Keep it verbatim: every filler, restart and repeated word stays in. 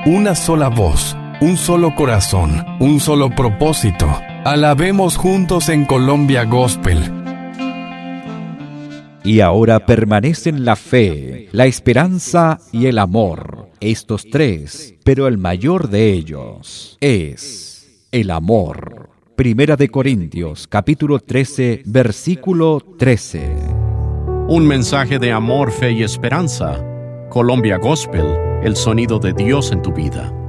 una sola voz, un solo corazón, un solo propósito. Alabemos juntos en Colombia Gospel. Y ahora permanecen la fe, la esperanza y el amor, estos tres, pero el mayor de ellos es el amor. Primera de Corintios, capítulo trece, versículo trece. Un mensaje de amor, fe y esperanza. Colombia Gospel, el sonido de Dios en tu vida.